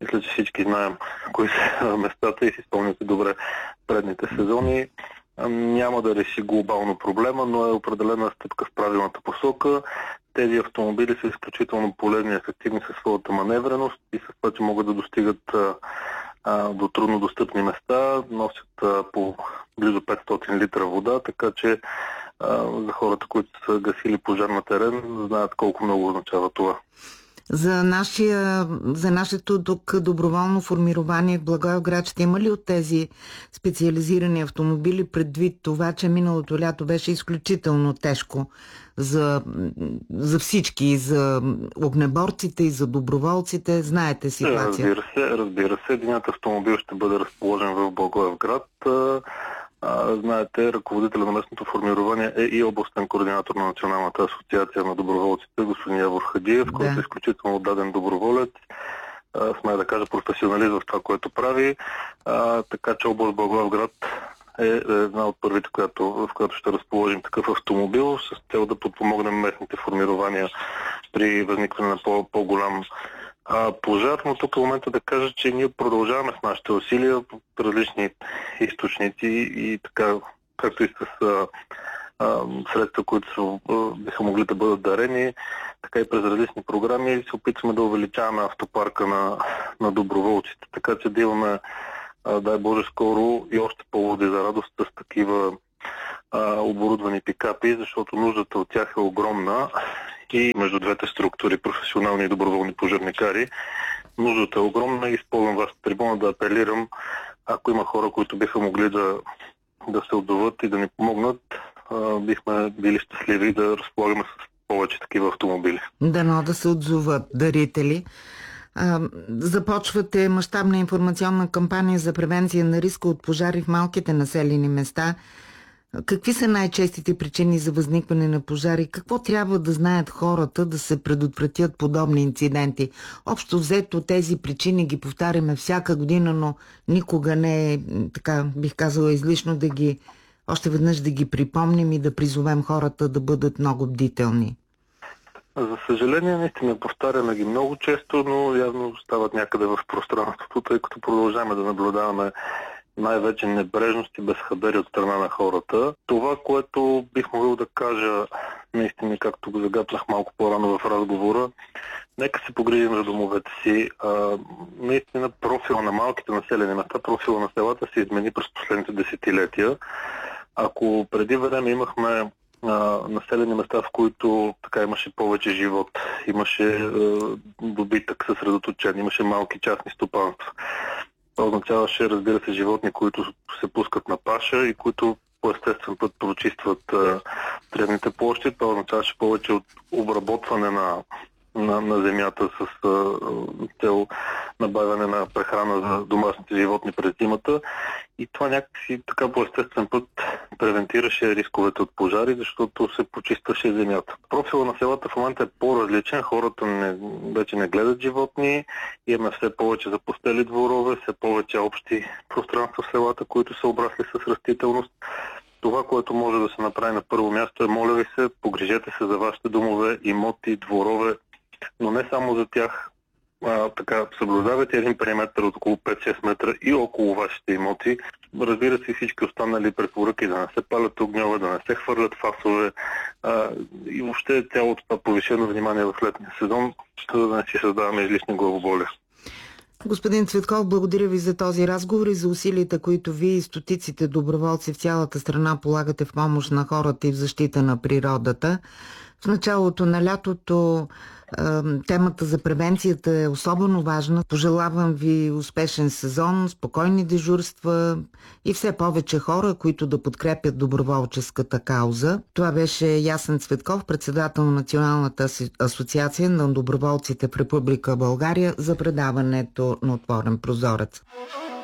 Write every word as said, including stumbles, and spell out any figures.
Мисля, че всички знаем кои са местата и си спомняте добре предните сезони. Няма да реши глобално проблема, но е определена стъпка в правилната посока. Тези автомобили са изключително полезни и ефективни със своята маневреност и с това, че могат да достигат а, а, до трудно достъпни места, носят а, по близо петстотин литра вода, така че а, за хората, които са гасили пожар на терен, знаят колко много означава това. За, нашия, за нашето тук доброволно формирование в Благоевград ще има ли от тези специализирани автомобили, предвид това, че миналото лято беше изключително тежко за, за всички, и за огнеборците, и за доброволците? Знаете ситуация. Разбира се, разбира се. Единият автомобил ще бъде разположен в Благоевград. А, знаете, ръководителя на местното формирование е и областен координатор на Националната асоциация на доброволците, господин Явор Хадиев, да. който е изключително отдаден доброволец, а, смея да кажа професионалист в това, което прави. А, така че област Благоевград е една от първите, която, в която ще разположим такъв автомобил, с цел да подпомогнем местните формирования при възникване на по- по-голям А, пожар, но тук в момента да кажа, че ние продължаваме с нашите усилия по различни източници и така, както и с а, а, средства, които са, а, биха могли да бъдат дарени, така и през различни програми се опитваме да увеличаваме автопарка на, на доброволците, така че да имаме, а, дай Боже, скоро и още поводи за радост с такива а, оборудвани пикапи, защото нуждата от тях е огромна. И между двете структури, професионални и доброволни пожарникари, нуждата е огромна и използвам вашата трибуна да апелирам, ако има хора, които биха могли да, да се отзоват и да ни помогнат, а, бихме били щастливи да разполагаме с повече такива автомобили. Дано да се отзоват дарители. А, започвате мащабна информационна кампания за превенция на риска от пожари в малките населени места. Какви са най-честите причини за възникване на пожари? Какво трябва да знаят хората да се предотвратят подобни инциденти? Общо взето тези причини ги повтаряме всяка година, но никога не е, така бих казала, излишно да ги още веднъж да ги припомним и да призовем хората да бъдат много бдителни. За съжаление, наистина повтаряме ги много често, но явно стават някъде в пространството, тъй като продължаваме да наблюдаваме най-вече небрежност и безхаберие от страна на хората. Това, което бих могъл да кажа, наистина, както го загатнах малко по-рано в разговора, нека се погрижим за домовете си. А, наистина профила на малките населени места, профила на селата се измени през последните десетилетия. Ако преди време имахме а, населени места, в които така имаше повече живот, имаше а, добитък съсредоточен, имаше малки частни стопанства, това означаваше, разбира се, животни, които се пускат на паша и които по естествен път прочистват тревните площи. Това означаваше повече от обработване на, на, на земята с а, цел набавяне на прехрана за домашните животни през зимата. И това някакси така по естествен път превентираше рисковете от пожари, защото се почистваше земята. Профила на селата в момента е по-различен. Хората не, вече не гледат животни. Имаме все повече запустели дворове, все повече общи пространства в селата, които са обрасли с растителност. Това, което може да се направи на първо място е, моля ви се, погрижете се за вашите домове, имоти, дворове, но не само за тях. А, така, съблюдавайте един периметър от около пет-шест метра и около вашите имоти. Разбира се, всички останали препоръки да не се палят огньове, да не се хвърлят фасове а, и въобще цялото това повишено внимание в летния сезон, за да не си създаваме излишни главоболия. Господин Цветков, благодаря ви за този разговор и за усилията, които вие и стотиците доброволци в цялата страна полагате в помощ на хората и в защита на природата. В началото на лятото темата за превенцията е особено важна. Пожелавам ви успешен сезон, спокойни дежурства и все повече хора, които да подкрепят доброволческата кауза. Това беше Ясен Цветков, председател на Националната асоциация на доброволците в Република България, за предаването на Отворен прозорец.